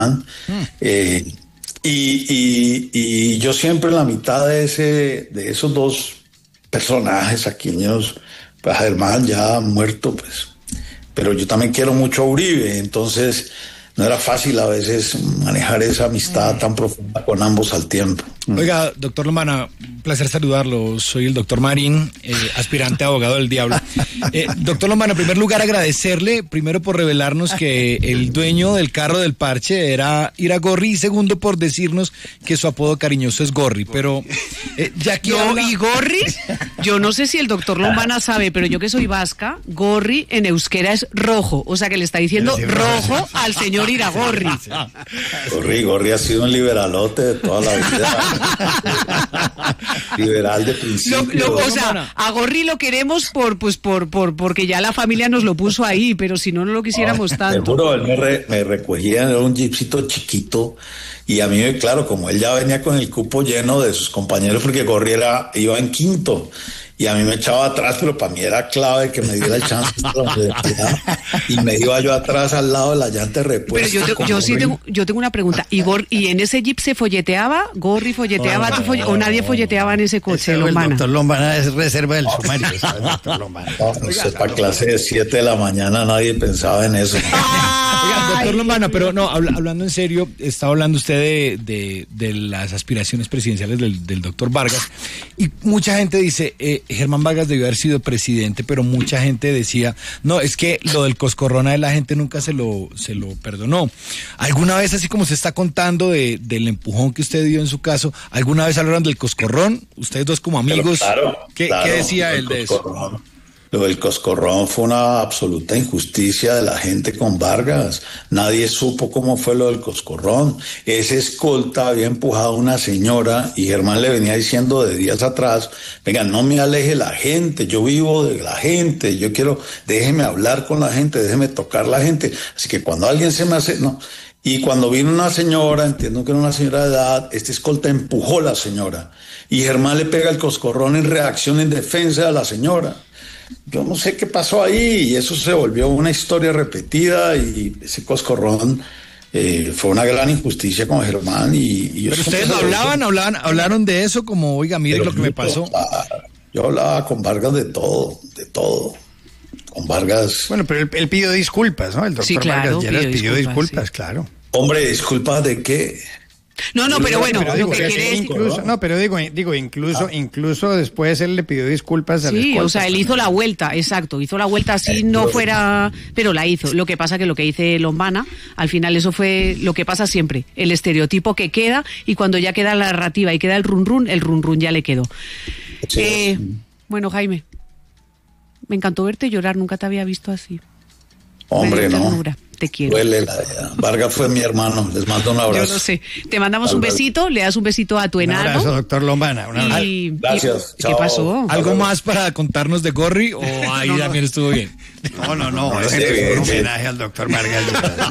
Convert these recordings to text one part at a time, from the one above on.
Y yo siempre en la mitad de esos dos personajes aqueños, pues Germán ya muerto, pues, pero yo también quiero mucho a Uribe, entonces no era fácil a veces manejar esa amistad tan profunda con ambos al tiempo. Oiga, doctor Lombana, un placer saludarlo. Soy el doctor Marín, aspirante a abogado del diablo. Doctor Lombana, en primer lugar agradecerle, primero por revelarnos que el dueño del carro del parche era Iragorri, y segundo por decirnos que su apodo cariñoso es Gorri, pero ya que ¿Y Gorri? Yo no sé si el doctor Lombana sabe, pero yo que soy vasca, Gorri en euskera es rojo, o sea que le está diciendo rojo al señor Iragorri. Gorri ha sido un liberalote de toda la vida. Liberal de principio. O sea, a Gorri lo queremos porque ya la familia nos lo puso ahí, pero si no lo quisiéramos tanto. Seguro, él me recogía, era un jeepcito chiquito, y a mí, claro, como él ya venía con el cupo lleno de sus compañeros, porque Gorri iba en quinto, y a mí me echaba atrás, pero para mí era clave que me diera el chance y me iba yo atrás al lado de la llanta repuesta. Pero yo tengo una pregunta. ¿Y en ese jeep se folleteaba? ¿Gorri folleteaba? ¿O nadie folleteaba en ese coche, Lombana? El doctor Lombana es reserva del sumario, ¿sabes, doctor Lombana? Para clase de 7 de la mañana nadie pensaba en eso. Oiga, doctor Lombana, pero no, hablando en serio, está hablando usted de las aspiraciones presidenciales del doctor Vargas, y mucha gente dice, Germán Vargas debió haber sido presidente, pero mucha gente decía, no, es que lo del coscorrón a la gente nunca se lo perdonó. ¿Alguna vez, así como se está contando del empujón que usted dio en su caso, alguna vez hablaron del coscorrón? Ustedes dos como amigos, claro, ¿qué decía él de eso? Lo del coscorrón fue una absoluta injusticia de la gente con Vargas. Nadie supo cómo fue lo del coscorrón. Ese escolta había empujado a una señora y Germán le venía diciendo de días atrás, venga, no me aleje la gente, yo vivo de la gente, déjeme hablar con la gente, déjeme tocar la gente. Así que cuando alguien se me hace, no. Y cuando vino una señora, entiendo que era una señora de edad, este escolta empujó a la señora y Germán le pega el coscorrón en reacción, en defensa de la señora. Yo no sé qué pasó ahí, y eso se volvió una historia repetida, y ese coscorrón fue una gran injusticia con Germán. Pero ustedes no hablaron de eso, como, oiga, mire lo que me pasó. Yo hablaba con Vargas de todo. Con Vargas. Bueno, pero él pidió disculpas, ¿no? El doctor Vargas Lleras pidió disculpas, sí. Claro. Hombre, ¿disculpas de qué? No, pero bueno, lo que quiere incluso, no, pero digo, incluso después él le pidió disculpas a la escolta. Sí, o sea, él hizo la vuelta, exacto, hizo la vuelta así no fuera, pero la hizo. Lo que pasa que lo que dice Lombana, al final eso fue lo que pasa siempre, el estereotipo que queda, y cuando ya queda la narrativa y queda el run ya le quedó. Sí. Bueno, Jaime, me encantó verte llorar, nunca te había visto así. Hombre, no. Te quiero. Vargas fue mi hermano, les mando un abrazo. Yo lo sé. Te mandamos un besito, le das un besito a tu enano. Un abrazo, doctor Lombana. Gracias. ¿Qué pasó? ¿Algo más para contarnos de Gorri o ahí también estuvo bien? No. Es un homenaje al doctor Vargas.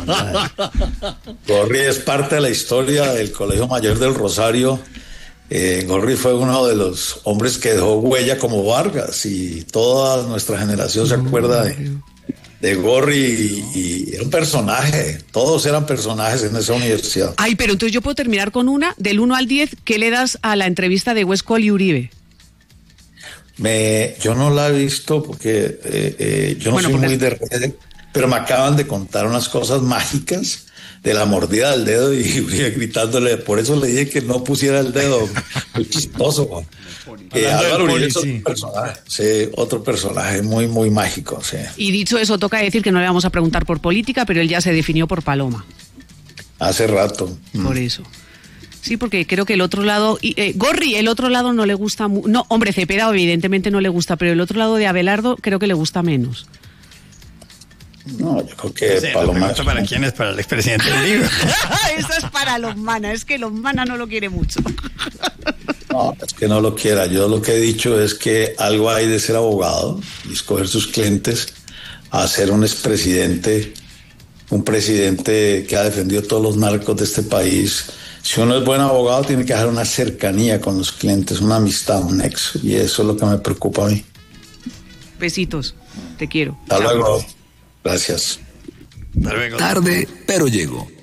Gorri es parte de la historia del Colegio Mayor del Rosario. Gorri fue uno de los hombres que dejó huella como Vargas, y toda nuestra generación se acuerda de Gorri, y era un personaje, todos eran personajes en esa universidad. Ay, pero entonces yo puedo terminar con una, del 1 al 10, ¿qué le das a la entrevista de Huescol y Uribe? Yo no la he visto porque yo no soy muy de redes, pero me acaban de contar unas cosas mágicas de la mordida del dedo y Uribe gritándole, por eso le dije que no pusiera el dedo. Muy chistoso. Álvaro Uribe es otro personaje, sí, otro personaje muy, muy mágico. Sí. Y dicho eso, toca decir que no le vamos a preguntar por política, pero él ya se definió por Paloma. Hace rato. Por eso. Sí, porque creo que el otro lado, Gorri, el otro lado no le gusta, no, hombre, Cepeda evidentemente no le gusta, pero el otro lado de Abelardo creo que le gusta menos. No, yo creo que Paloma. ¿Para quién es? Para el expresidente del libro. Eso es para Lombana, es que Lombana no lo quiere mucho. No, es que no lo quiera. Yo lo que he dicho es que algo hay de ser abogado y escoger sus clientes a ser un expresidente, un presidente que ha defendido todos los narcos de este país. Si uno es buen abogado, tiene que dejar una cercanía con los clientes, una amistad, un nexo, y eso es lo que me preocupa a mí. Besitos, te quiero. Hasta luego. Gracias. Tarde, pero llegó.